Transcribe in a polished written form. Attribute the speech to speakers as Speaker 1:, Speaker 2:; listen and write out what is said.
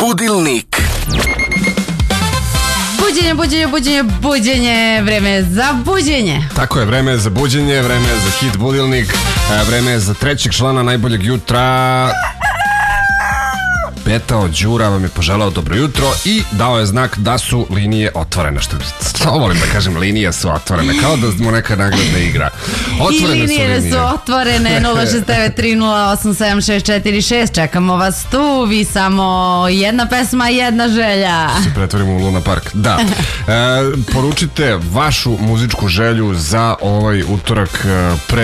Speaker 1: Budilnik.
Speaker 2: Buđenje, vreme je za buđenje.
Speaker 3: Tako je, vreme je za buđenje, vreme je za hit Budilnik, vreme je za trećeg člana najboljeg jutra. Petao Đura vam je poželao dobro jutro i dao je znak da su linije otvorene. Što volim da kažem, linije su otvorene, kao da smo neka nagradna igra. Otvorene
Speaker 2: i linije su otvorene. 06930876646. Čekamo vas tu. Vi samo jedna pesma, jedna želja.
Speaker 3: Se pretvorimo u Luna Park. Da. Poručite vašu muzičku želju za ovaj utorak pre